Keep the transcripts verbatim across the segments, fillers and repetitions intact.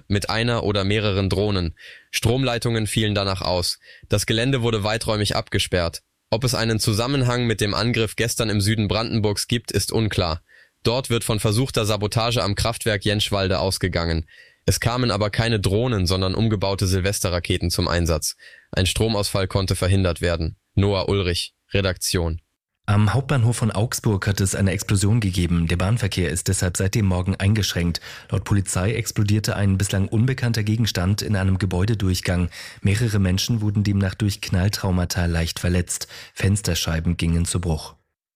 mit einer oder mehreren Drohnen. Stromleitungen fielen danach aus. Das Gelände wurde weiträumig abgesperrt. Ob es einen Zusammenhang mit dem Angriff gestern im Süden Brandenburgs gibt, ist unklar. Dort wird von versuchter Sabotage am Kraftwerk Jenschwalde ausgegangen. Es kamen aber keine Drohnen, sondern umgebaute Silvesterraketen zum Einsatz. Ein Stromausfall konnte verhindert werden. Noah Ulrich, Redaktion. Am Hauptbahnhof von Augsburg hat es eine Explosion gegeben. Der Bahnverkehr ist deshalb seit dem Morgen eingeschränkt. Laut Polizei explodierte ein bislang unbekannter Gegenstand in einem Gebäudedurchgang. Mehrere Menschen wurden demnach durch Knalltraumata leicht verletzt. Fensterscheiben gingen zu Bruch.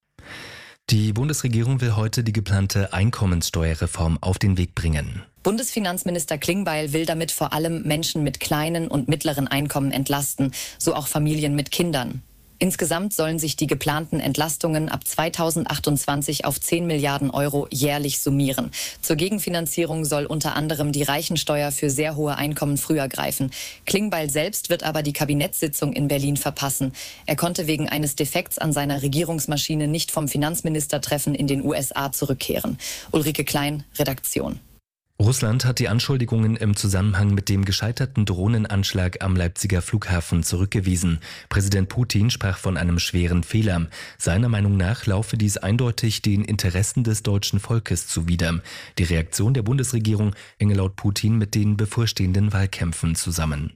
Die Bundesregierung will heute die geplante Einkommenssteuerreform auf den Weg bringen. Bundesfinanzminister Klingbeil will damit vor allem Menschen mit kleinen und mittleren Einkommen entlasten, so auch Familien mit Kindern. Insgesamt sollen sich die geplanten Entlastungen ab zweitausendachtundzwanzig auf zehn Milliarden Euro jährlich summieren. Zur Gegenfinanzierung soll unter anderem die Reichensteuer für sehr hohe Einkommen früher greifen. Klingbeil selbst wird aber die Kabinettssitzung in Berlin verpassen. Er konnte wegen eines Defekts an seiner Regierungsmaschine nicht vom Finanzministertreffen in den U S A zurückkehren. Ulrike Klein, Redaktion. Russland hat die Anschuldigungen im Zusammenhang mit dem gescheiterten Drohnenanschlag am Leipziger Flughafen zurückgewiesen. Präsident Putin sprach von einem schweren Fehler. Seiner Meinung nach laufe dies eindeutig den Interessen des deutschen Volkes zuwider. Die Reaktion der Bundesregierung hänge laut Putin mit den bevorstehenden Wahlkämpfen zusammen.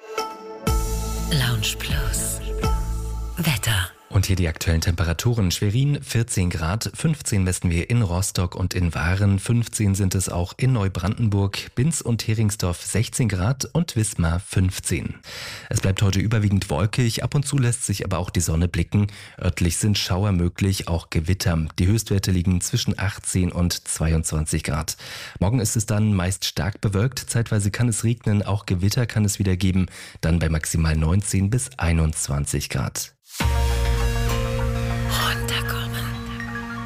Lounge Plus. Wetter. Und hier die aktuellen Temperaturen. Schwerin vierzehn Grad, fünfzehn messen wir in Rostock und in Waren, fünfzehn sind es auch in Neubrandenburg, Binz und Heringsdorf sechzehn Grad und Wismar fünfzehn. Es bleibt heute überwiegend wolkig, ab und zu lässt sich aber auch die Sonne blicken. Örtlich sind Schauer möglich, auch Gewitter. Die Höchstwerte liegen zwischen achtzehn und zweiundzwanzig Grad. Morgen ist es dann meist stark bewölkt, zeitweise kann es regnen, auch Gewitter kann es wieder geben, dann bei maximal neunzehn bis einundzwanzig Grad.